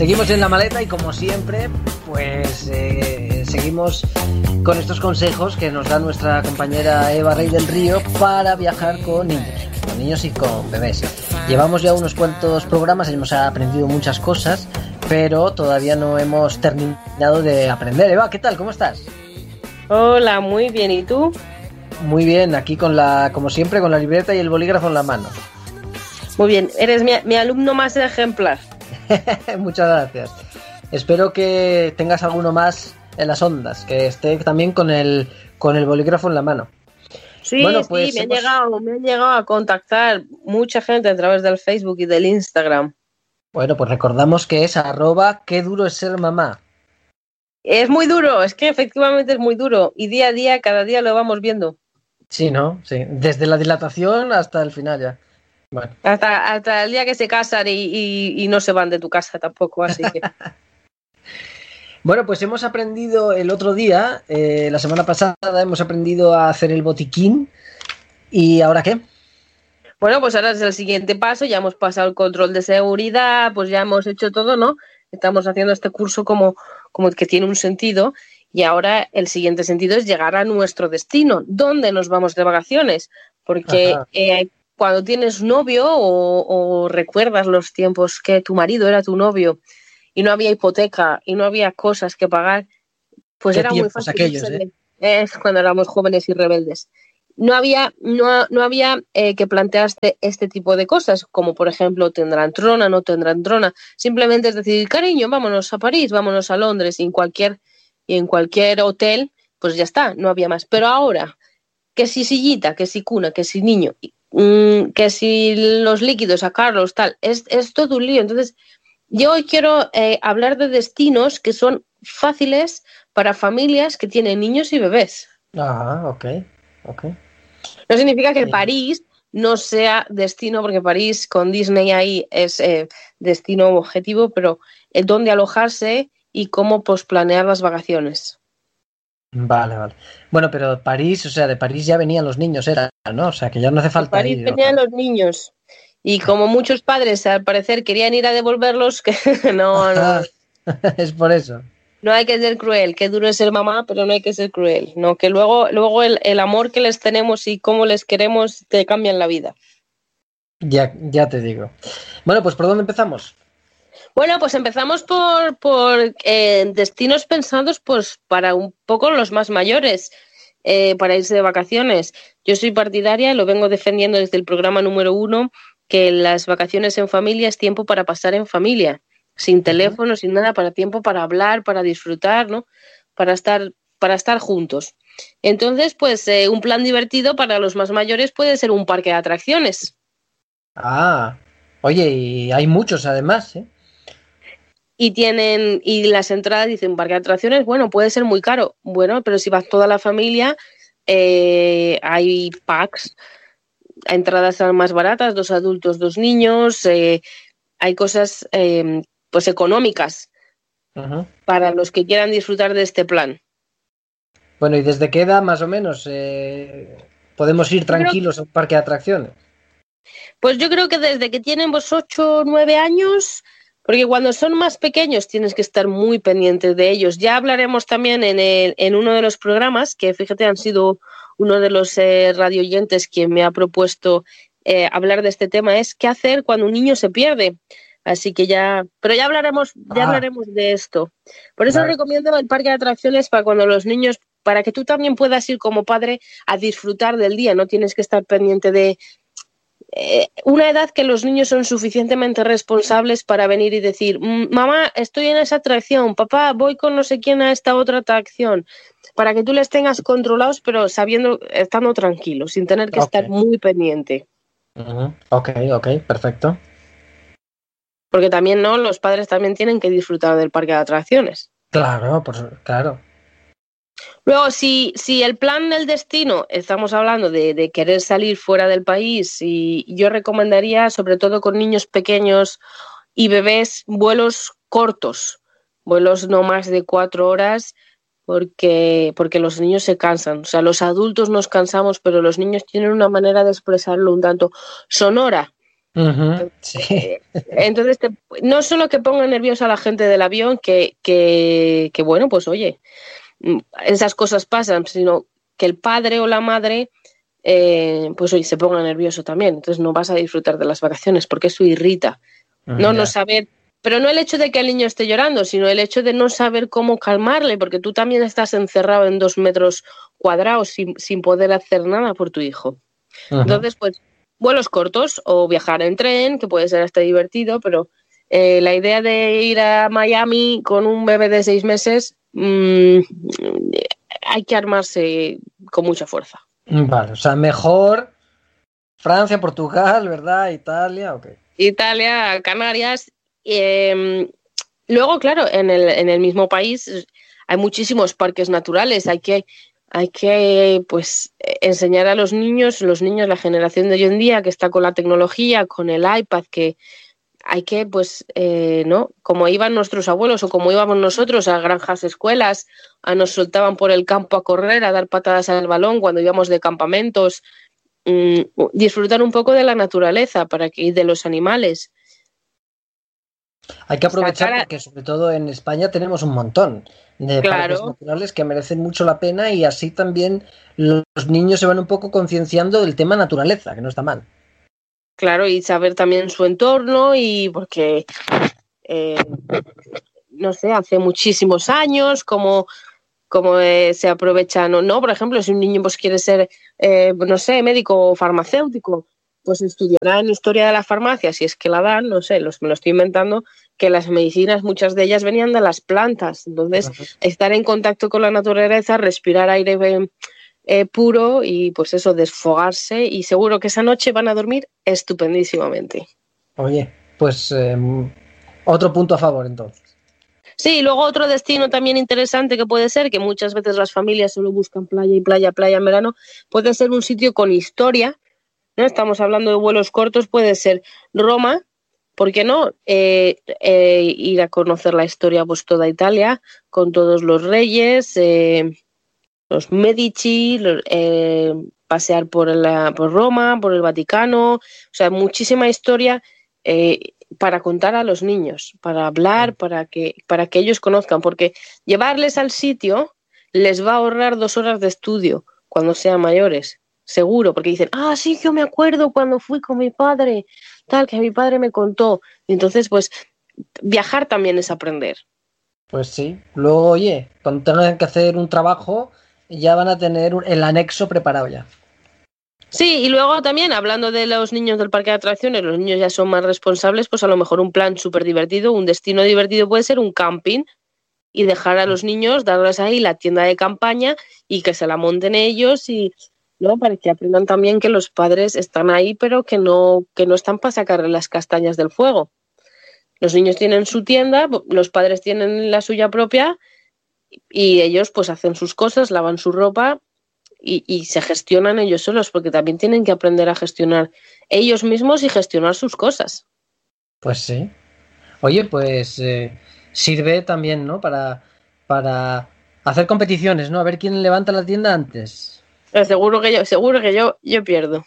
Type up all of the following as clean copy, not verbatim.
Seguimos en la maleta y como siempre, pues seguimos con estos consejos que nos da nuestra compañera Eva Rey del Río para viajar con niños y con bebés. Llevamos ya unos cuantos programas, hemos aprendido muchas cosas, pero todavía no hemos terminado de aprender. Eva, ¿qué tal? ¿Cómo estás? Hola, muy bien. ¿Y tú? Muy bien, aquí como siempre, con la libreta y el bolígrafo en la mano. Muy bien, eres mi alumno más ejemplar. Muchas gracias. Espero que tengas alguno más en las ondas, que esté también con el bolígrafo en la mano. Sí, bueno, pues sí, me han llegado a contactar mucha gente a través del Facebook y del Instagram. Bueno, pues recordamos que es @ qué duro es ser mamá. Es muy duro, es que efectivamente es muy duro y día a día, cada día lo vamos viendo. Sí, ¿no? Sí, desde la dilatación hasta el final ya. Bueno. Hasta el día que se casan y no se van de tu casa tampoco, así que... Bueno, pues hemos aprendido el otro día, la semana pasada, hemos aprendido a hacer el botiquín. ¿Y ahora qué? Bueno, pues ahora es el siguiente paso, ya hemos pasado el control de seguridad, pues ya hemos hecho todo, ¿no? Estamos haciendo este curso como que tiene un sentido y ahora el siguiente sentido es llegar a nuestro destino. ¿Dónde nos vamos de vacaciones? Porque cuando tienes novio o recuerdas los tiempos que tu marido era tu novio y no había hipoteca y no había cosas que pagar, pues era muy fácil. Aquellos, cuando éramos jóvenes y rebeldes. No había que plantearse este tipo de cosas, como por ejemplo, ¿tendrán trona, no tendrán trona? Simplemente es decir, cariño, vámonos a París, vámonos a Londres, y en cualquier hotel, pues ya está, no había más. Pero ahora, que si sillita, que si cuna, que si niño, que si los líquidos, sacarlos, tal, es todo un lío. Entonces, yo hoy quiero hablar de destinos que son fáciles para familias que tienen niños y bebés. Ok. No significa que París no sea destino, porque París con Disney ahí es destino objetivo, pero dónde alojarse y cómo planear las vacaciones. Vale. Bueno, pero París, o sea, de París ya venían los niños, ¿no? O sea, que ya no hace falta ir. De París venían los niños. Y como muchos padres al parecer querían ir a devolverlos, que no. Es por eso. No hay que ser cruel, qué duro es ser mamá, pero no hay que ser cruel. No, que luego el amor que les tenemos y cómo les queremos te cambian la vida. Ya te digo. Bueno, pues ¿por dónde empezamos? Bueno, pues empezamos por destinos pensados pues para un poco los más mayores, para irse de vacaciones. Yo soy partidaria, lo vengo defendiendo desde el programa número 1, que las vacaciones en familia es tiempo para pasar en familia. Sin teléfono, sin nada, para tiempo para hablar, para disfrutar, ¿no? Para estar juntos. Entonces, pues un plan divertido para los más mayores puede ser un parque de atracciones. Oye, y hay muchos además, ¿eh? Y las entradas dicen parque de atracciones, bueno, puede ser muy caro. Bueno, pero si vas toda la familia, hay packs, entradas más baratas, 2 adultos, 2 niños, hay cosas pues económicas para los que quieran disfrutar de este plan. Bueno, ¿y desde qué edad más o menos podemos ir tranquilos a un parque de atracciones? Pues yo creo que desde que tienen 8 o 9 años, porque cuando son más pequeños tienes que estar muy pendiente de ellos. Ya hablaremos también en uno de los programas, que fíjate han sido uno de los radioyentes quien me ha propuesto hablar de este tema, es qué hacer cuando un niño se pierde. Así que pero ya hablaremos de esto. Por eso recomiendo el parque de atracciones para cuando los niños, para que tú también puedas ir como padre a disfrutar del día, no tienes que estar pendiente de una edad que los niños son suficientemente responsables para venir y decir, mamá, estoy en esa atracción, papá, voy con no sé quién a esta otra atracción, para que tú les tengas controlados, pero estando tranquilos, sin tener que estar muy pendiente. Ok, perfecto. Porque también, ¿no? Los padres también tienen que disfrutar del parque de atracciones. Claro, claro. Luego, si el plan del destino, estamos hablando de querer salir fuera del país, y yo recomendaría, sobre todo con niños pequeños y bebés, vuelos cortos, vuelos no más de 4 horas, porque los niños se cansan. O sea, los adultos nos cansamos, pero los niños tienen una manera de expresarlo un tanto sonora. Uh-huh, sí. Entonces, no solo que ponga nerviosa a la gente del avión, que bueno, pues oye, esas cosas pasan, sino que el padre o la madre, pues oye, se ponga nervioso también. Entonces no vas a disfrutar de las vacaciones porque eso irrita. No saber, pero no el hecho de que el niño esté llorando, sino el hecho de no saber cómo calmarle, porque tú también estás encerrado en 2 metros cuadrados sin poder hacer nada por tu hijo. Uh-huh. Entonces, pues, vuelos cortos o viajar en tren, que puede ser hasta divertido, pero la idea de ir a Miami con un bebé de 6 meses, hay que armarse con mucha fuerza. Vale, o sea, mejor Francia, Portugal, ¿verdad? Italia, ok. Italia, Canarias. Luego, claro, en el mismo país hay muchísimos parques naturales. Hay que pues enseñar a los niños, la generación de hoy en día que está con la tecnología, con el iPad, que hay que, pues, ¿no? Como iban nuestros abuelos o como íbamos nosotros a granjas, escuelas, nos soltaban por el campo a correr, a dar patadas al balón cuando íbamos de campamentos. Disfrutar un poco de la naturaleza y de los animales. Hay que aprovechar porque sobre todo en España tenemos un montón de parques naturales que merecen mucho la pena y así también los niños se van un poco concienciando del tema naturaleza, que no está mal. Claro, y saber también su entorno y porque, no sé, hace muchísimos años, como se aprovechan o no. Por ejemplo, si un niño pues quiere ser, no sé, médico o farmacéutico, pues estudiará en historia de la farmacia, si es que la dan, no sé, me lo estoy inventando, que las medicinas, muchas de ellas venían de las plantas. Entonces, estar en contacto con la naturaleza, respirar aire puro y pues eso, desfogarse, y seguro que esa noche van a dormir estupendísimamente. Oye, pues otro punto a favor entonces. Sí, y luego otro destino también interesante que puede ser, que muchas veces las familias solo buscan playa y playa en verano, puede ser un sitio con historia, ¿no? Estamos hablando de vuelos cortos, puede ser Roma, ¿por qué no? Ir a conocer la historia, pues toda Italia, con todos los reyes, los Medici, pasear por Roma, por el Vaticano, o sea, muchísima historia para contar a los niños, para hablar, para que ellos conozcan, porque llevarles al sitio les va a ahorrar 2 horas de estudio cuando sean mayores, seguro, porque dicen, sí, yo me acuerdo cuando fui con mi padre, tal, que mi padre me contó. Y entonces, pues, viajar también es aprender. Pues sí, luego, oye, cuando tengan que hacer un trabajo, ya van a tener el anexo preparado ya. Sí, y luego también, hablando de los niños del parque de atracciones, los niños ya son más responsables, pues a lo mejor un plan súper divertido, un destino divertido puede ser un camping y dejar a los niños, darles ahí la tienda de campaña y que se la monten ellos, y no, para que aprendan también que los padres están ahí, pero que no están para sacarle las castañas del fuego. Los niños tienen su tienda, los padres tienen la suya propia y ellos pues hacen sus cosas, lavan su ropa y se gestionan ellos solos, porque también tienen que aprender a gestionar ellos mismos y gestionar sus cosas. Pues sí. Oye, pues sirve también, ¿no? Para hacer competiciones, ¿no? A ver quién levanta la tienda antes. Seguro que yo pierdo.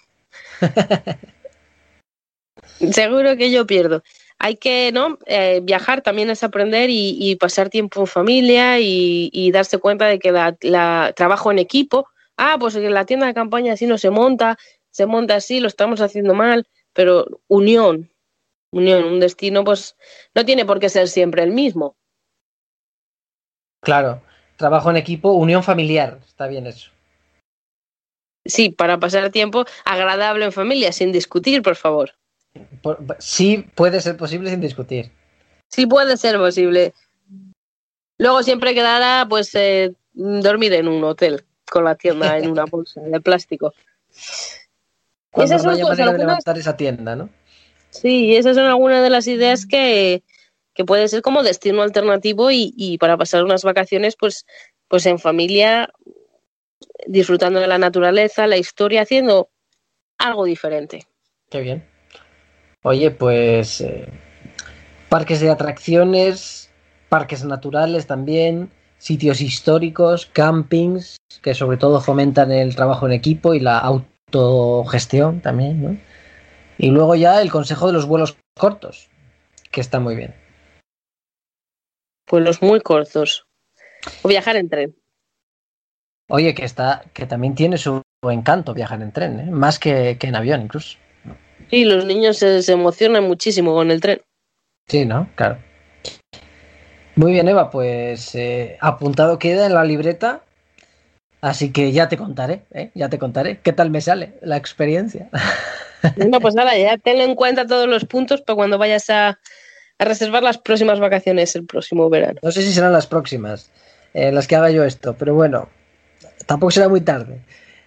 Seguro que yo pierdo. Hay que, ¿no? Viajar también es aprender y pasar tiempo en familia y darse cuenta de que la trabajo en equipo. Pues en la tienda de campaña así no se monta así, lo estamos haciendo mal, pero unión, un destino pues no tiene por qué ser siempre el mismo. Claro, trabajo en equipo, unión familiar, está bien eso. Sí, para pasar tiempo agradable en familia, sin discutir, por favor. Sí puede ser posible sin discutir. Sí puede ser posible. Luego siempre quedará pues dormir en un hotel con la tienda en una bolsa de plástico. Cuando no haya manera de levantar esa tienda, ¿no? Sí, esas son algunas de las ideas que puede ser como destino alternativo y para pasar unas vacaciones pues en familia, disfrutando de la naturaleza, la historia, haciendo algo diferente. Qué bien. Oye, pues parques de atracciones, parques naturales también, sitios históricos, campings, que sobre todo fomentan el trabajo en equipo y la autogestión también, ¿no? Y luego ya el consejo de los vuelos cortos, que está muy bien. Vuelos muy cortos. O viajar en tren. Oye, que también tiene su encanto viajar en tren, ¿eh? Más que en avión incluso. Sí, los niños se emocionan muchísimo con el tren. Sí, ¿no? Claro. Muy bien, Eva, pues apuntado queda en la libreta, así que ya te contaré, ¿eh? Ya te contaré qué tal me sale la experiencia. Bueno, pues nada, ya ten en cuenta todos los puntos para cuando vayas a reservar las próximas vacaciones el próximo verano. No sé si serán las próximas, las que haga yo esto, pero bueno, tampoco será muy tarde.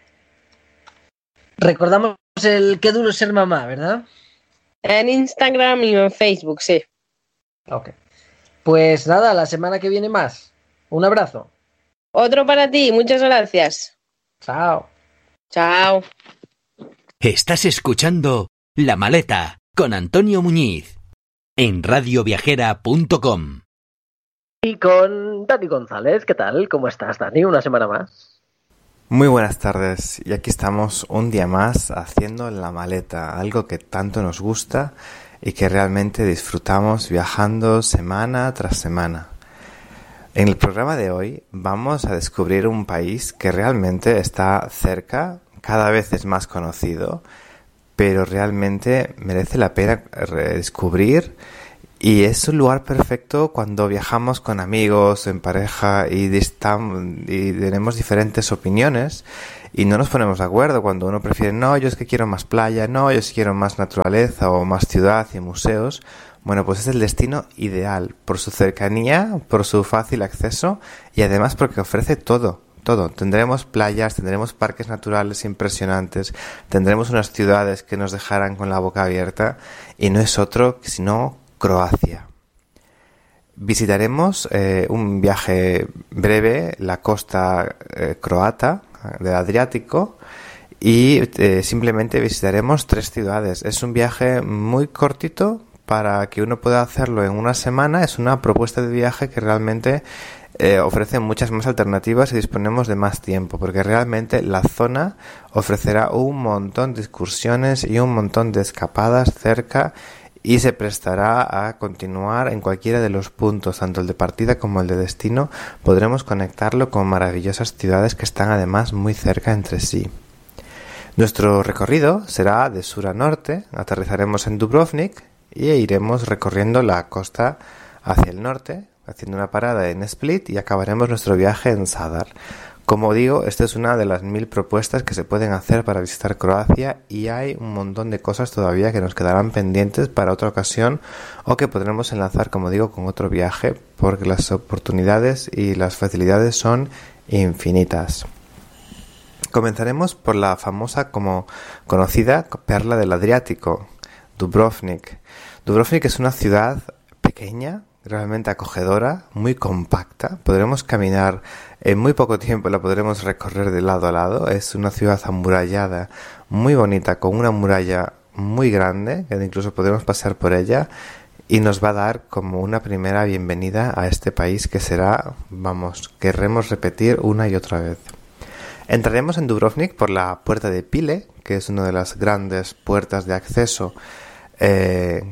Recordamos el qué duro es ser mamá, ¿verdad? En Instagram y en Facebook, sí. Ok. Pues nada, la semana que viene más. Un abrazo. Otro para ti, muchas gracias. Chao. Chao. Estás escuchando La Maleta con Antonio Muñiz en radioviajera.com. Y con Dani González, ¿qué tal? ¿Cómo estás, Dani? Una semana más. Muy buenas tardes, y aquí estamos un día más haciendo La Maleta, algo que tanto nos gusta y que realmente disfrutamos viajando semana tras semana. En el programa de hoy vamos a descubrir un país que realmente está cerca, cada vez es más conocido, pero realmente merece la pena redescubrir. Y es un lugar perfecto cuando viajamos con amigos, en pareja y tenemos diferentes opiniones y no nos ponemos de acuerdo. Cuando uno prefiere, no, yo es que quiero más playa, no, yo sí quiero más naturaleza o más ciudad y museos. Bueno, pues es el destino ideal por su cercanía, por su fácil acceso y además porque ofrece todo. Todo. Tendremos playas, tendremos parques naturales impresionantes, tendremos unas ciudades que nos dejarán con la boca abierta y no es otro sino Croacia. Visitaremos un viaje breve, la costa croata del Adriático y simplemente visitaremos 3 ciudades. Es un viaje muy cortito para que uno pueda hacerlo en una semana. Es una propuesta de viaje que realmente ofrece muchas más alternativas y disponemos de más tiempo, porque realmente la zona ofrecerá un montón de excursiones y un montón de escapadas cerca y se prestará a continuar en cualquiera de los puntos, tanto el de partida como el de destino. Podremos conectarlo con maravillosas ciudades que están además muy cerca entre sí. Nuestro recorrido será de sur a norte, aterrizaremos en Dubrovnik y iremos recorriendo la costa hacia el norte, haciendo una parada en Split y acabaremos nuestro viaje en Zadar. Como digo, esta es una de las 1000 propuestas que se pueden hacer para visitar Croacia y hay un montón de cosas todavía que nos quedarán pendientes para otra ocasión o que podremos enlazar, como digo, con otro viaje porque las oportunidades y las facilidades son infinitas. Comenzaremos por la famosa como conocida perla del Adriático, Dubrovnik. Dubrovnik es una ciudad pequeña, realmente acogedora, muy compacta. Podremos caminar en muy poco tiempo, la podremos recorrer de lado a lado. Es una ciudad amurallada, muy bonita, con una muralla muy grande, que incluso podremos pasar por ella, y nos va a dar como una primera bienvenida a este país que será, querremos repetir una y otra vez. Entraremos en Dubrovnik por la puerta de Pile, que es una de las grandes puertas de acceso en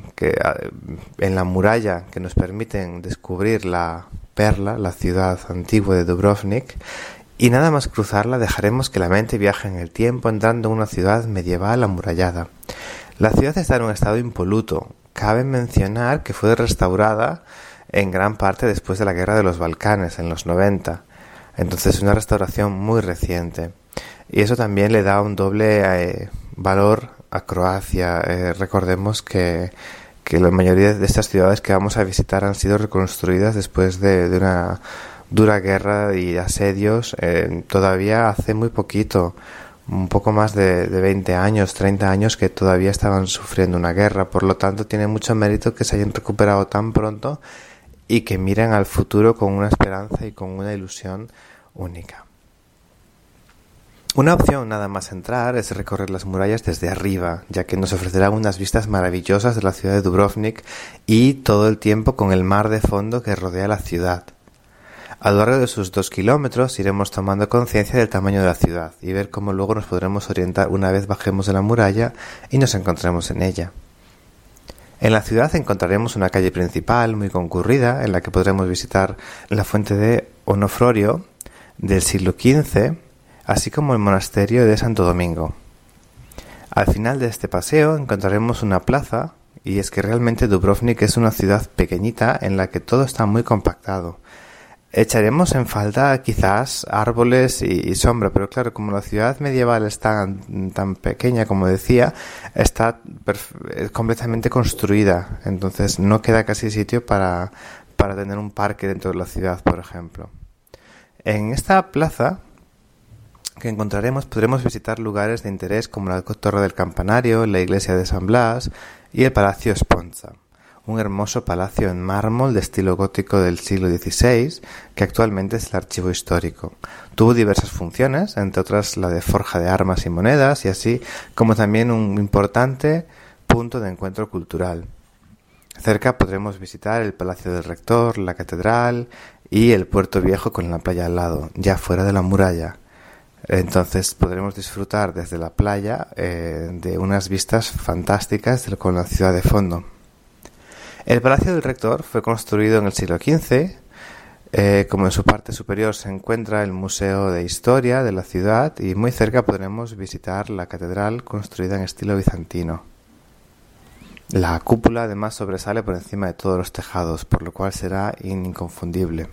la muralla que nos permiten descubrir la perla, la ciudad antigua de Dubrovnik, y nada más cruzarla dejaremos que la mente viaje en el tiempo entrando en una ciudad medieval amurallada. La ciudad está en un estado impoluto. Cabe mencionar que fue restaurada en gran parte después de la guerra de los Balcanes en los 90, entonces una restauración muy reciente y eso también le da un doble valor a Croacia. Recordemos que la mayoría de estas ciudades que vamos a visitar han sido reconstruidas después de una dura guerra y asedios todavía hace muy poquito, un poco más de 20 años, 30 años que todavía estaban sufriendo una guerra. Por lo tanto tiene mucho mérito que se hayan recuperado tan pronto y que miren al futuro con una esperanza y con una ilusión única. Una opción nada más entrar es recorrer las murallas desde arriba, ya que nos ofrecerán unas vistas maravillosas de la ciudad de Dubrovnik y todo el tiempo con el mar de fondo que rodea la ciudad. A lo largo de sus 2 kilómetros iremos tomando conciencia del tamaño de la ciudad y ver cómo luego nos podremos orientar una vez bajemos de la muralla y nos encontremos en ella. En la ciudad encontraremos una calle principal muy concurrida en la que podremos visitar la fuente de Onofrorio del siglo XV, así como el monasterio de Santo Domingo. Al final de este paseo encontraremos una plaza, y es que realmente Dubrovnik es una ciudad pequeñita en la que todo está muy compactado. Echaremos en falta quizás árboles y sombra, pero claro, como la ciudad medieval es tan pequeña, como decía, está completamente construida, entonces no queda casi sitio para tener un parque dentro de la ciudad, por ejemplo. En esta plaza que encontraremos podremos visitar lugares de interés como la Torre del Campanario, la iglesia de San Blas y el Palacio Esponza, un hermoso palacio en mármol de estilo gótico del siglo XVI, que actualmente es el archivo histórico. Tuvo diversas funciones, entre otras la de forja de armas y monedas, y así como también un importante punto de encuentro cultural. Cerca podremos visitar el Palacio del Rector, la Catedral y el Puerto Viejo con la playa al lado, ya fuera de la muralla. Entonces podremos disfrutar desde la playa de unas vistas fantásticas con la ciudad de fondo. El Palacio del Rector fue construido en el siglo XV, como en su parte superior se encuentra el Museo de Historia de la ciudad y muy cerca podremos visitar la catedral construida en estilo bizantino. La cúpula además sobresale por encima de todos los tejados, por lo cual será inconfundible.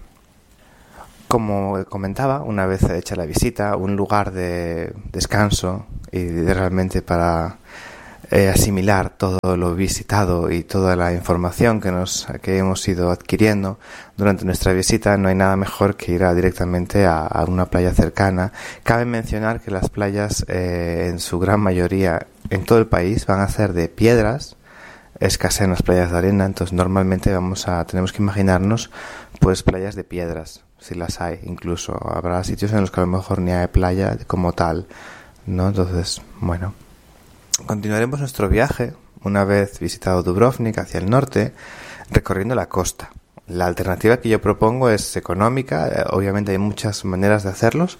Como comentaba, una vez hecha la visita, un lugar de descanso y realmente para asimilar todo lo visitado y toda la información que hemos ido adquiriendo durante nuestra visita, no hay nada mejor que ir directamente a una playa cercana. Cabe mencionar que las playas en su gran mayoría en todo el país van a ser de piedras, escasean las playas de arena, entonces normalmente tenemos que imaginarnos pues playas de piedras, si las hay. Incluso habrá sitios en los que a lo mejor ni hay playa como tal, ¿no? Entonces, bueno, continuaremos nuestro viaje una vez visitado Dubrovnik hacia el norte, recorriendo la costa. La alternativa que yo propongo es económica, obviamente hay muchas maneras de hacerlos.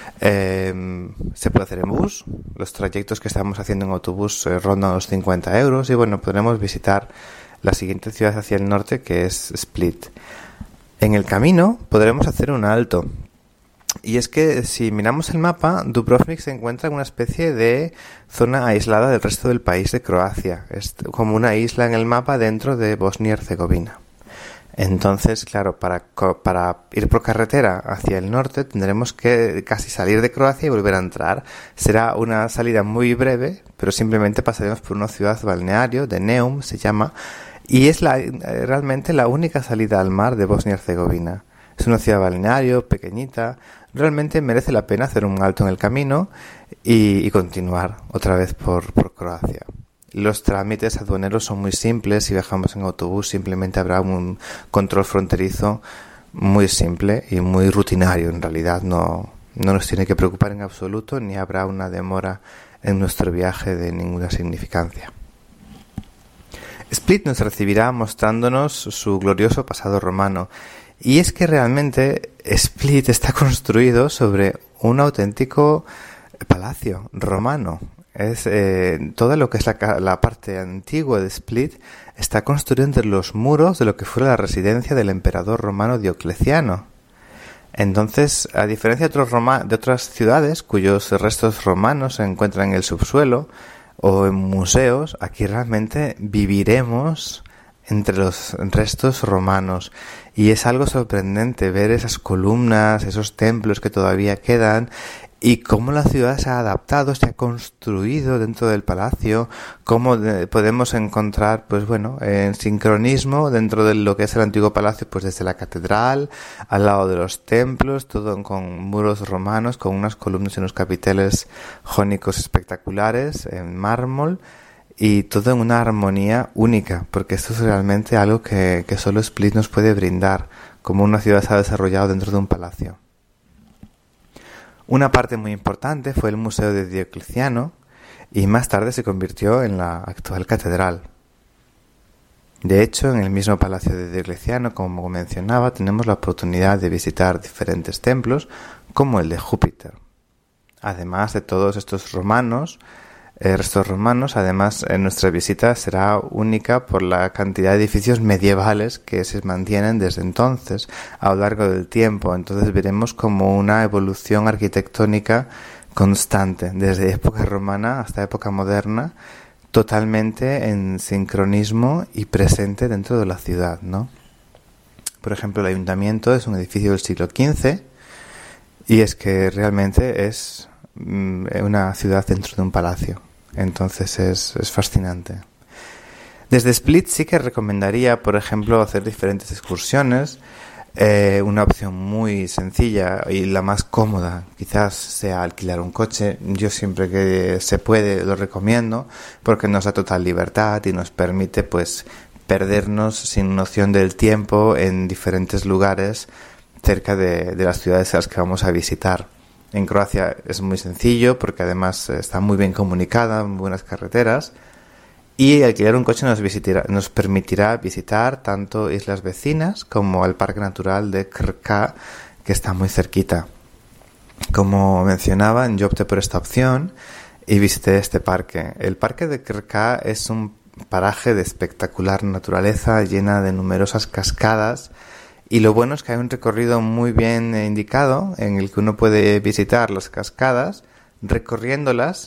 Se puede hacer en bus, los trayectos que estamos haciendo en autobús rondan los 50 euros y bueno, podremos visitar la siguiente ciudad hacia el norte, que es Split. En el camino podremos hacer un alto. Y es que si miramos el mapa, Dubrovnik se encuentra en una especie de zona aislada del resto del país de Croacia. Es como una isla en el mapa dentro de Bosnia y Herzegovina. Entonces, claro, para ir por carretera hacia el norte tendremos que casi salir de Croacia y volver a entrar. Será una salida muy breve, pero simplemente pasaremos por una ciudad balneario, de Neum se llama, y es realmente la única salida al mar de Bosnia y Herzegovina. Es una ciudad balneario, pequeñita. Realmente merece la pena hacer un alto en el camino y continuar otra vez por Croacia. Los trámites aduaneros son muy simples. Si viajamos en autobús simplemente habrá un control fronterizo muy simple y muy rutinario. En realidad no nos tiene que preocupar en absoluto, ni habrá una demora en nuestro viaje de ninguna significancia. Split nos recibirá mostrándonos su glorioso pasado romano. Y es que realmente Split está construido sobre un auténtico palacio romano. Todo lo que es la parte antigua de Split está construido entre los muros de lo que fuera la residencia del emperador romano Diocleciano. Entonces, a diferencia de otras ciudades cuyos restos romanos se encuentran en el subsuelo o en museos, aquí realmente viviremos entre los restos romanos y es algo sorprendente ver esas columnas, esos templos que todavía quedan y cómo la ciudad se ha adaptado, se ha construido dentro del palacio, cómo podemos encontrar, pues bueno, en sincronismo dentro de lo que es el antiguo palacio, pues desde la catedral, al lado de los templos, todo con muros romanos, con unas columnas y unos capiteles jónicos espectaculares en mármol, y todo en una armonía única, porque esto es realmente algo que solo Split nos puede brindar, como una ciudad se ha desarrollado dentro de un palacio. Una parte muy importante fue el Museo de Diocleciano y más tarde se convirtió en la actual catedral. De hecho, en el mismo Palacio de Diocleciano, como mencionaba, tenemos la oportunidad de visitar diferentes templos, como el de Júpiter. Además de todos estos restos romanos, además nuestra visita será única por la cantidad de edificios medievales que se mantienen desde entonces a lo largo del tiempo. Entonces veremos como una evolución arquitectónica constante, desde época romana hasta época moderna, totalmente en sincronismo y presente dentro de la ciudad, ¿no? Por ejemplo, el ayuntamiento es un edificio del siglo XV y es que realmente es una ciudad dentro de un palacio. Entonces es fascinante. Desde Split sí que recomendaría, por ejemplo, hacer diferentes excursiones. Una opción muy sencilla y la más cómoda quizás sea alquilar un coche. Yo siempre que se puede lo recomiendo porque nos da total libertad y nos permite pues perdernos sin noción del tiempo en diferentes lugares cerca de las ciudades a las que vamos a visitar. En Croacia es muy sencillo porque además está muy bien comunicada, muy buenas carreteras, y alquilar un coche nos permitirá visitar tanto islas vecinas como el Parque Natural de Krka, que está muy cerquita. Como mencionaban, yo opté por esta opción y visité este parque. El Parque de Krka es un paraje de espectacular naturaleza llena de numerosas cascadas. Y lo bueno es que hay un recorrido muy bien indicado en el que uno puede visitar las cascadas recorriéndolas,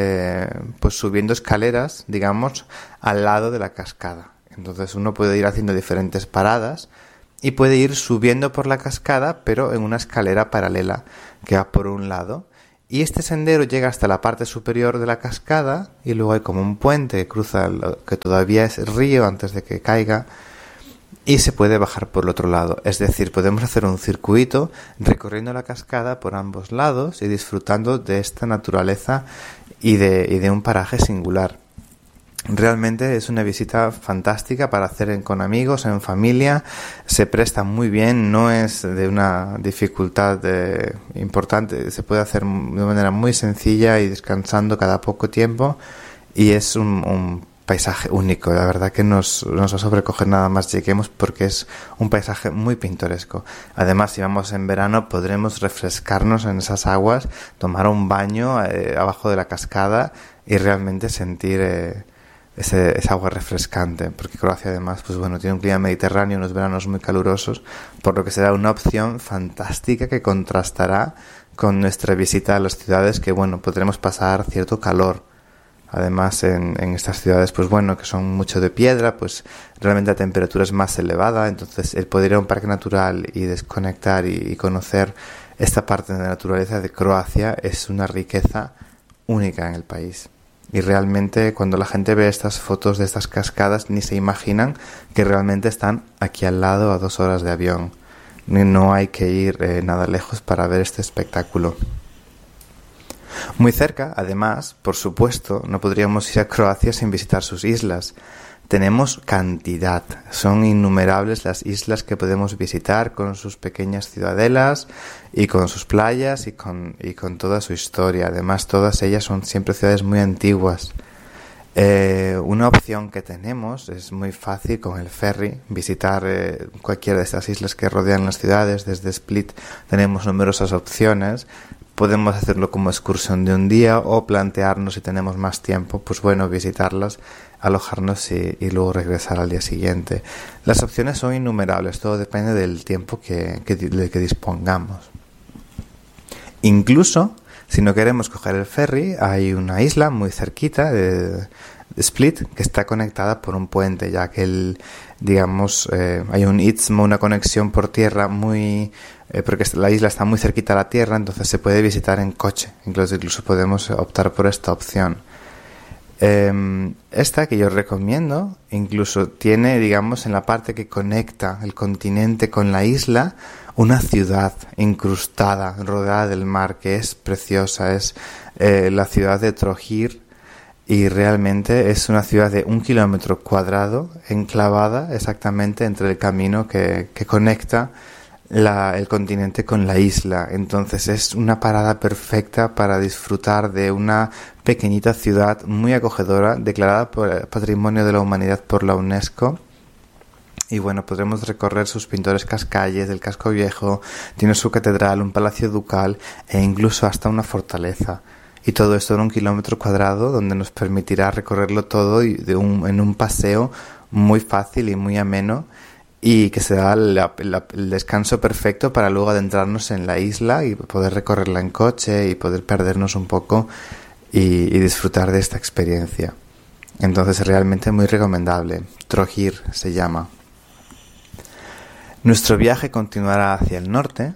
pues subiendo escaleras, digamos, al lado de la cascada. Entonces uno puede ir haciendo diferentes paradas y puede ir subiendo por la cascada, pero en una escalera paralela que va por un lado. Y este sendero llega hasta la parte superior de la cascada y luego hay como un puente que cruza lo que todavía es el río antes de que caiga. Y se puede bajar por el otro lado, es decir, podemos hacer un circuito recorriendo la cascada por ambos lados y disfrutando de esta naturaleza y de un paraje singular. Realmente es una visita fantástica para hacer con amigos, en familia, se presta muy bien, no es de una dificultad importante, se puede hacer de manera muy sencilla y descansando cada poco tiempo y es un paisaje único, la verdad que nos va a sobrecoger nada más lleguemos porque es un paisaje muy pintoresco. Además, si vamos en verano podremos refrescarnos en esas aguas, tomar un baño abajo de la cascada y realmente sentir esa agua refrescante, porque Croacia además pues bueno, tiene un clima mediterráneo, unos veranos muy calurosos, por lo que será una opción fantástica que contrastará con nuestra visita a las ciudades que bueno, podremos pasar cierto calor. Además, en estas ciudades, pues bueno, que son mucho de piedra, pues realmente la temperatura es más elevada, entonces el poder ir a un parque natural y desconectar y conocer esta parte de la naturaleza de Croacia es una riqueza única en el país. Y realmente cuando la gente ve estas fotos de estas cascadas ni se imaginan que realmente están aquí al lado a 2 horas de avión. No hay que ir nada lejos para ver este espectáculo. Muy cerca, además, por supuesto, no podríamos ir a Croacia sin visitar sus islas. Tenemos cantidad, son innumerables las islas que podemos visitar con sus pequeñas ciudadelas y con sus playas y con toda su historia. Además, todas ellas son siempre ciudades muy antiguas. Una opción que tenemos es muy fácil con el ferry visitar cualquiera de estas islas que rodean las ciudades. Desde Split tenemos numerosas opciones. Podemos hacerlo como excursión de un día o plantearnos, si tenemos más tiempo, pues bueno, visitarlas, alojarnos y luego regresar al día siguiente. Las opciones son innumerables, todo depende del tiempo que dispongamos. Incluso, si no queremos coger el ferry, hay una isla muy cerquita de Split que está conectada por un puente, ya que hay un istmo, una conexión por tierra muy... porque la isla está muy cerquita a la tierra, entonces se puede visitar en coche. Incluso podemos optar por esta opción. Esta que yo recomiendo, incluso tiene, digamos, en la parte que conecta el continente con la isla, una ciudad incrustada, rodeada del mar, que es preciosa. Es la ciudad de Trogir. Y realmente es una ciudad de 1 kilómetro cuadrado, enclavada exactamente entre el camino que conecta el continente con la isla. Entonces es una parada perfecta para disfrutar de una pequeñita ciudad muy acogedora, declarada por Patrimonio de la Humanidad por la UNESCO, Y bueno, podremos recorrer sus pintorescas calles del casco viejo, tiene su catedral, un palacio ducal e incluso hasta una fortaleza. Y todo esto en 1 kilómetro cuadrado, donde nos permitirá recorrerlo todo en un paseo muy fácil y muy ameno, y que será el descanso perfecto para luego adentrarnos en la isla y poder recorrerla en coche y poder perdernos un poco y disfrutar de esta experiencia. Entonces es realmente muy recomendable. Trogir se llama. Nuestro viaje continuará hacia el norte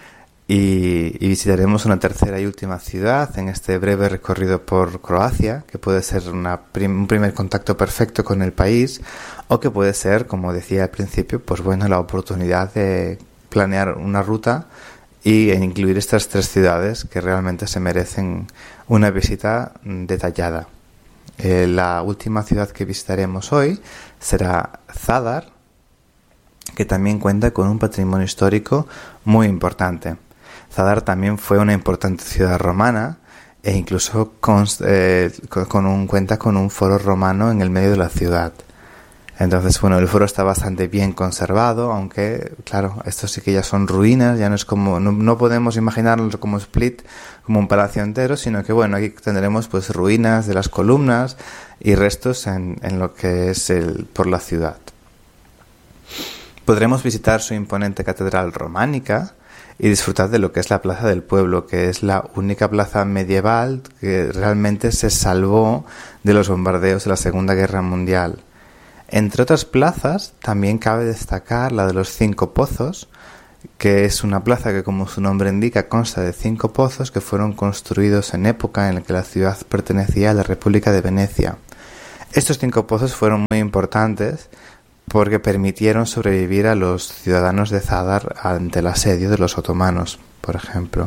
y visitaremos una tercera y última ciudad en este breve recorrido por Croacia, que puede ser un primer contacto perfecto con el país, o que puede ser, como decía al principio, pues bueno, la oportunidad de planear una ruta e incluir estas 3 ciudades que realmente se merecen una visita detallada. La última ciudad que visitaremos hoy será Zadar, que también cuenta con un patrimonio histórico muy importante. Zadar también fue una importante ciudad romana e incluso cuenta con un foro romano en el medio de la ciudad. Entonces, bueno, el foro está bastante bien conservado, aunque, claro, estos sí que ya son ruinas, ya no es como, no podemos imaginarlo como Split, como un palacio entero, sino que, bueno, aquí tendremos pues ruinas de las columnas y restos en lo que es por la ciudad. Podremos visitar su imponente catedral románica y disfrutar de lo que es la Plaza del Pueblo, que es la única plaza medieval que realmente se salvó de los bombardeos de la Segunda Guerra Mundial. Entre otras plazas, también cabe destacar la de los 5 Pozos, que es una plaza que, como su nombre indica, consta de 5 pozos que fueron construidos en época en la que la ciudad pertenecía a la República de Venecia. Estos 5 pozos fueron muy importantes porque permitieron sobrevivir a los ciudadanos de Zadar ante el asedio de los otomanos, por ejemplo.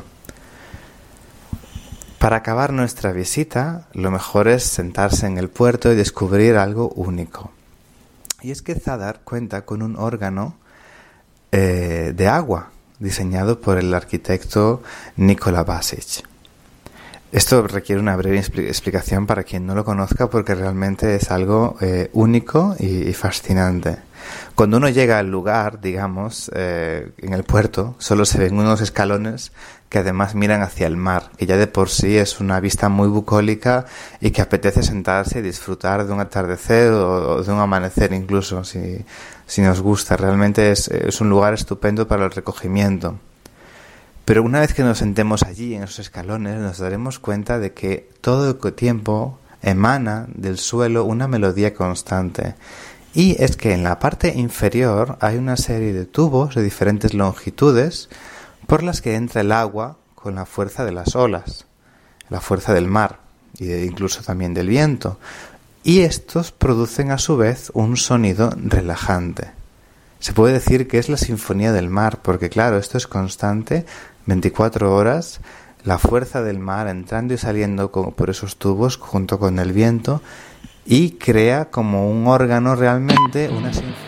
Para acabar nuestra visita, lo mejor es sentarse en el puerto y descubrir algo único. Y es que Zadar cuenta con un órgano de agua, diseñado por el arquitecto Nikola Basic. Esto requiere una breve explicación para quien no lo conozca, porque realmente es algo único y fascinante. Cuando uno llega al lugar, digamos, en el puerto, solo se ven unos escalones que además miran hacia el mar, que ya de por sí es una vista muy bucólica y que apetece sentarse y disfrutar de un atardecer o de un amanecer incluso, si nos gusta. Realmente es un lugar estupendo para el recogimiento. Pero una vez que nos sentemos allí en esos escalones, nos daremos cuenta de que todo el tiempo emana del suelo una melodía constante. Y es que en la parte inferior hay una serie de tubos de diferentes longitudes por las que entra el agua con la fuerza de las olas, la fuerza del mar y incluso también del viento. Y estos producen a su vez un sonido relajante. Se puede decir que es la sinfonía del mar, porque claro, esto es constante, 24 horas, la fuerza del mar entrando y saliendo por esos tubos junto con el viento, y crea como un órgano realmente una sinfonía